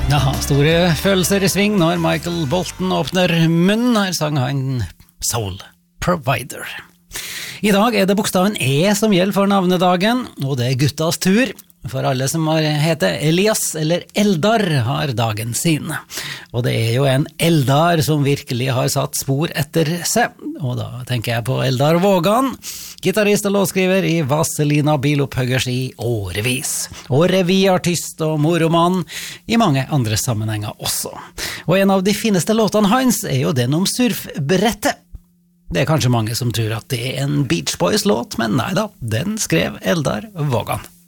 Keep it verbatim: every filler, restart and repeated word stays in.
Ja, store følelser I sving når Michael Bolton åpner munnen. Her sang han Soul Provider. I dag er det bokstaven E som gjelder for navnedagen, og det er guttas tur. For alle som har heter Elias eller Eldar har dagen sin. Og det er jo en Eldar som virkelig har satt spor etter seg. Og da tenker jeg på Eldar Vågan, gitarrist og låtskriver I Vazelina Bilopphøggers I årevis. Og revyartist og moroman I mange andre sammenhenger også. Og en av de fineste låtene hans er jo den om surfbrettet. Det er kanskje mange som tror at det er en Beach Boys låt, men nei da, den skrev Eldar Vågan.